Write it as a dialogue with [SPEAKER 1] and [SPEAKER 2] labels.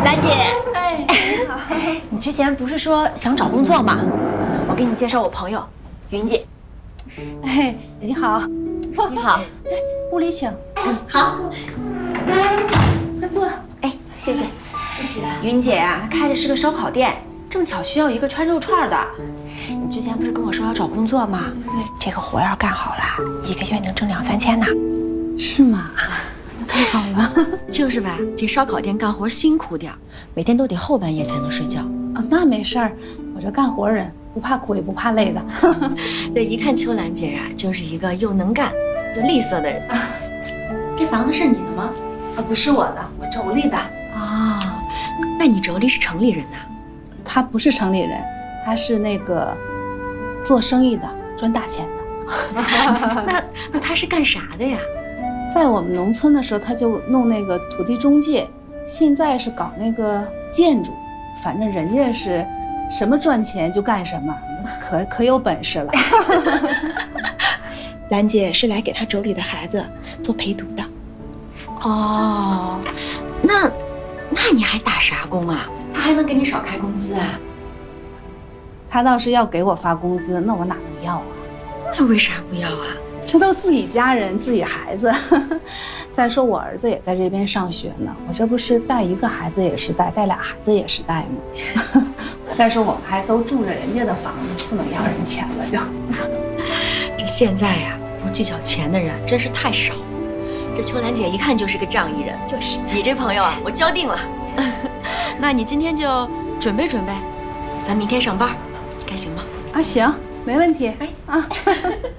[SPEAKER 1] 兰姐，
[SPEAKER 2] 哎，你好。
[SPEAKER 1] 你之前不是说想找工作吗？我给你介绍我朋友云姐。
[SPEAKER 2] 哎，你好。
[SPEAKER 1] 你好，
[SPEAKER 2] 屋里请。
[SPEAKER 1] 好，
[SPEAKER 2] 快坐。
[SPEAKER 1] 哎，谢谢。
[SPEAKER 2] 谢谢。
[SPEAKER 1] 云姐啊，她开的是个烧烤店，正巧需要一个穿肉串的。你之前不是跟我说要找工作吗？
[SPEAKER 2] 对，
[SPEAKER 1] 这个活要干好了，一个月能挣2、3千呢。
[SPEAKER 2] 是吗？太好了。
[SPEAKER 3] 就是吧，这烧烤店干活辛苦点儿，每天都得后半夜才能睡觉。
[SPEAKER 2] 啊，那没事儿，我这干活人不怕苦也不怕累的。
[SPEAKER 3] 这一看秋兰姐呀，就是一个又能干又利索的人。这房子是你的吗？
[SPEAKER 2] 啊，不是我的，我妯娌的。
[SPEAKER 3] 啊，那你妯娌是城里人呐？
[SPEAKER 2] 他不是城里人，他是那个做生意的，赚大钱的。
[SPEAKER 3] 那他是干啥的呀？
[SPEAKER 2] 在我们农村的时候，他就弄那个土地中介，现在是搞那个建筑，反正人家是什么赚钱就干什么，可有本事了。
[SPEAKER 1] 兰姐是来给她妯娌的孩子做陪读的。
[SPEAKER 3] 哦，那你还打啥工啊？他还能给你少开工资啊？
[SPEAKER 2] 他倒是要给我发工资，那我哪能要啊？
[SPEAKER 3] 那为啥不要啊？
[SPEAKER 2] 这都自己家人自己孩子。再说我儿子也在这边上学呢，我这不是带一个孩子也是带，带俩孩子也是带吗？再说我们还都住着人家的房子，不能要人钱了就。
[SPEAKER 3] 这现在呀，不计较钱的人真是太少了。这秋兰姐一看就是个仗义人，就是你这朋友啊，我交定了。那你今天就准备准备，咱明天上班，该行吗？
[SPEAKER 2] 啊，行，没问题。
[SPEAKER 3] 哎
[SPEAKER 2] 啊。